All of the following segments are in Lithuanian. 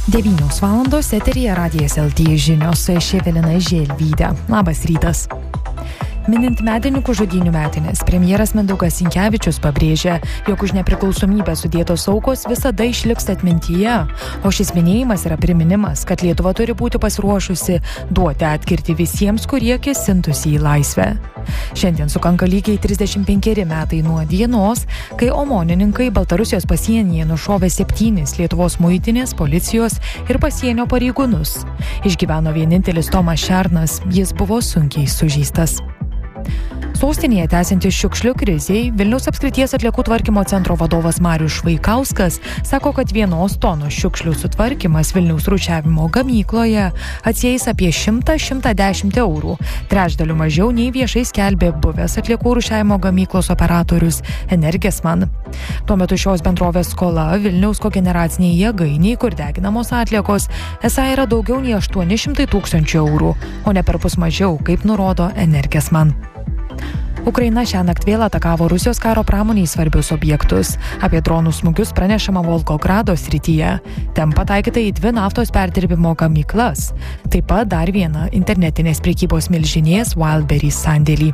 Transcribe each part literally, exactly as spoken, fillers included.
devynios valandos eteryje Radijas L T žinios su Evelina Želvytė. Labas rytas. Minint medininkų žudynių metines, premjeras Mindaugas Sinkevičius pabrėžė, jog už nepriklausomybę sudėtos aukos visada išliks atmintyje, o šis minėjimas yra priminimas, kad Lietuva turi būti pasiruošusi duoti atkirtį visiems, kurie kėsintųsi į laisvę. Šiandien sukanka lygiai trisdešimt penkeri metai nuo dienos, kai omonininkai Baltarusijos pasienyje nušovė septynis Lietuvos muitinės, policijos ir pasienio pareigūnus. Išgyveno vienintelis Tomas Šernas, jis buvo sunkiai sužeistas. Sostinėje tęsiantis šiukšlių krizei, Vilniaus apskrities atliekų tvarkymo centro vadovas Marius Švaikauskas sako, kad vienos tonos šiukšlių sutvarkymas Vilniaus rūšiavimo gamykloje atsieis apie šimtą iki šimto dešimt eurų, trečdaliu mažiau nei viešai skelbė buvęs atliekų rūšiavimo gamyklos operatorius Energesman. Tuo metu šios bendrovės skola Vilniaus kogeneraciniai jėgainiai, kur deginamos atliekos, esą yra daugiau nei aštuoni šimtai tūkstančių eurų, o ne perpus mažiau, kaip nurodo Energesman. Ukraina šiąnakt vėl atakavo Rusijos karo pramoniai svarbius objektus. Apie dronų smūgius pranešama Volgogrado srityje. Ten pataikyta į dvi naftos perdirbimo gamyklas. Taip pat dar viena internetinės prekybos milžinės Wildberries sandėlį.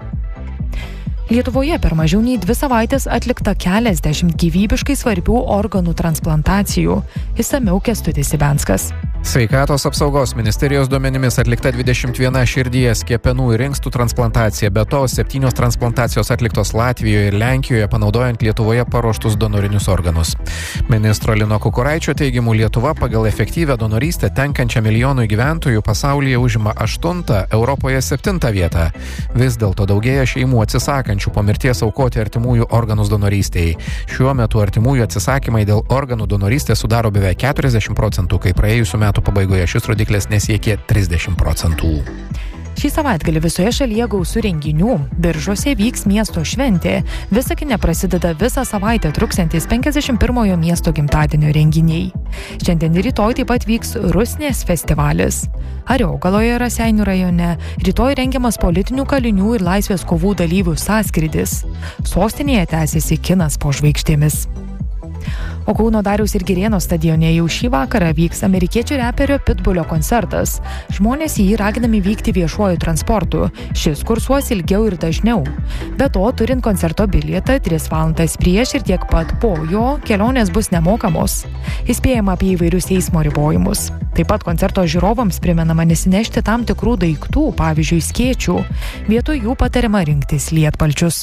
Lietuvoje per mažiau nei dvi savaitės atlikta keliasdešimt gyvybiškai svarbių organų transplantacijų. Išsamiau Kęstutis Ibenskas. Sveikatos apsaugos ministerijos duomenimis atlikta dvidešimt viena širdies, kepenų ir inkstų transplantacija, be to septynios transplantacijos atliktos Latvijoje ir Lenkijoje, panaudojant Lietuvoje paruoštus donorinius organus. Ministro Lino Kukuraičio teigimu, Lietuva pagal efektyvią donorystę tenkančią milijonui gyventojų pasaulyje užima aštuntą, Europoje septintą vietą. Vis dėlto daugėja šeimų atsisakančių po mirties aukoti artimųjų organus donorystei. Šiuo metu artimųjų atsisakymai dėl organų donorystės sudaro beveik keturiasdešimt procentų, kai praėjusių metų pabaigoje šis rodiklis nesiekė trisdešimt procentų. Šį savaitgalį visoje šalyje gausu renginių. Biržuose vyks miesto šventė. Visagine prasideda visą savaitę truksiantis penkiasdešimt pirmojo miesto gimtadienio renginiai. Šiandien ir rytoj taip pat vyks Rusnės festivalis. Ariogaloje, Raseinių rajone, rytoj rengiamas politinių kalinių ir laisvės kovų dalyvių sąskrydis. Sostinėje tęsiasi kinas po žvaigždėmis. O Kauno Dariaus ir Girėno stadione jau šį vakarą vyks amerikiečių reperio Pitbullio koncertas. Žmonės į jį raginami vykti viešuoju transportu. Šis kursuos ilgiau ir dažniau. Be to, turint koncerto bilietą, tris valandas prieš ir tiek pat po jo, kelionės bus nemokamos. Įspėjama apie įvairius eismo ribojimus. Taip pat koncerto žiūrovams primenama nesinešti tam tikrų daiktų, pavyzdžiui, skėčių. Vietoj jų patariama rinktis lietpalčius.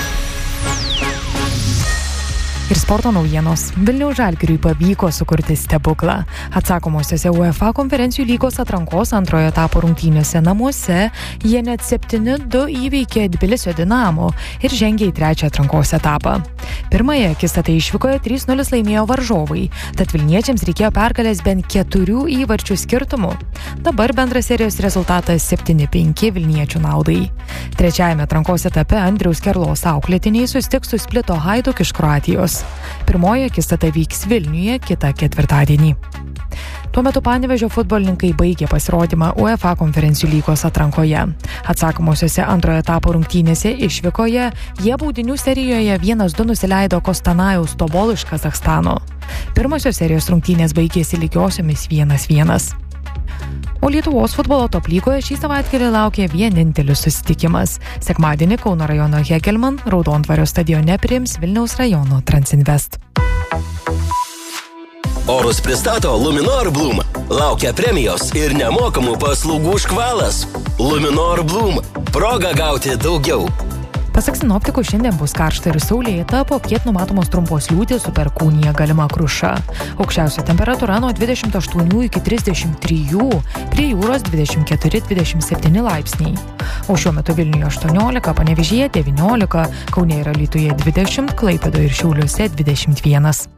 Ir sporto naujienos. Vilniaus Žalgiriui pavyko sukurti stebuklą. Atsakomosiose UEFA konferencijų lygos atrankos antrojo etapo rungtynėse namuose jie net septyni du įveikė Tbilisio Dinamo ir žengė į trečią atrankos etapą. Pirmąją akistatą išvykoje trys nulis laimėjo varžovai, tad vilniečiams reikėjo pergalės bent keturių įvarčių skirtumų. Dabar bendras serijos rezultatas septyni penki Vilniečių naudai. Trečiajame atrankos etape Andriaus Kerlos auklėtiniai susitiks su Splito Hajduk iš Kroatijos. Pirmoji akistata vyks Vilniuje kitą ketvirtadienį. Tuo metu Panevėžio futbolininkai baigė pasirodymą UEFA konferencijų lygos atrankoje. Atsakomosiose antrojo etapo rungtynėse išvykoje jie baudinių serijoje vienas du nusileido Kostanajaus Tobol iš Kazachstano. Pirmosios serijos rungtynės baigėsi lygiosiomis vienas vienas. O Lietuvos futbolo top lygoje šį savaitgalį laukia vienintelis susitikimas. Sekmadienį Kauno rajono Hegelman Raudontvario stadione priims Vilniaus rajono Transinvest. Orus pristato Luminor Bloom. Laukia premijos ir nemokamų paslaugų škvalas. Luminor Bloom. Proga gauti daugiau. Pasak sinoptikų, šiandien bus karšta ir saulėta, popiet numatomos trumpos liūtys su perkūnija galima kruša. Aukščiausia temperatūra nuo dvidešimt aštuonių iki trisdešimt trijų, prie jūros dvidešimt keturi dvidešimt septyni laipsniai. O šiuo metu Vilniuje aštuoniolika, Panevėžyje devyniolika, Kaune ir Alytuje dvidešimt, Klaipėdoje ir Šiauliuose dvidešimt vienas.